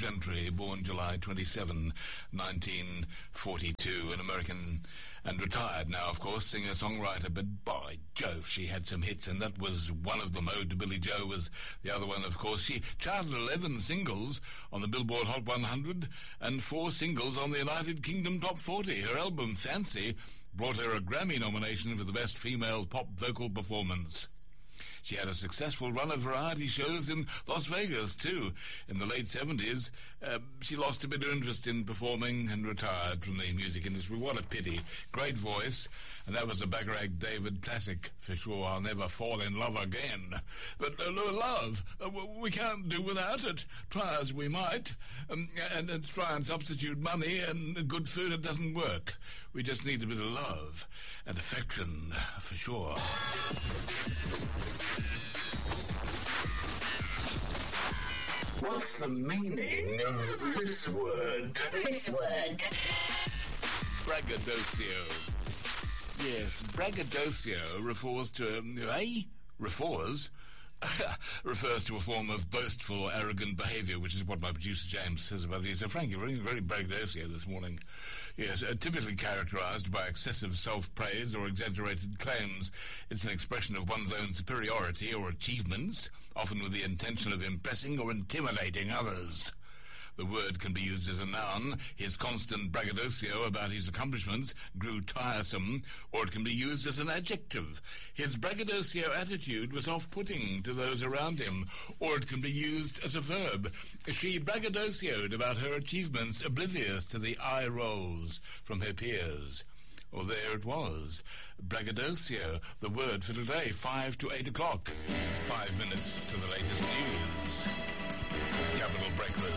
Gentry, born July 27, 1942, an American and retired now, of course, singer-songwriter, but by Jove, she had some hits, and that was one of them. Ode to Billy Joe was the other one, of course. She charted 11 singles on the Billboard Hot 100 and 4 singles on the United Kingdom Top 40. Her album, Fancy, brought her a Grammy nomination for the Best Female Pop Vocal Performance. She had a successful run of variety shows in Las Vegas, too. In the late 70s, she lost a bit of interest in performing and retired from the music industry. What a pity. Great voice, and that was a Bacharach David classic for sure. I'll never fall in love again. But love, we can't do without it. Try as we might, and try and substitute money and good food, it doesn't work. We just need a bit of love and affection, for sure. What's the meaning of this word? This word. Braggadocio. Yes, braggadocio refers to a form of boastful or arrogant behaviour, which is what my producer James says about it. So, Frank, you're very braggadocio this morning. Yes, typically characterised by excessive self-praise or exaggerated claims. It's an expression of one's own superiority or achievements, often with the intention of impressing or intimidating others. The word can be used as a noun. His constant braggadocio about his accomplishments grew tiresome, or it can be used as an adjective. His braggadocio attitude was off-putting to those around him, or it can be used as a verb. She braggadocioed about her achievements, oblivious to the eye rolls from her peers. Well, there it was. Braggadocio, the word for today, 5 to 8 o'clock. 5 minutes to the latest news. Capital Breakfast.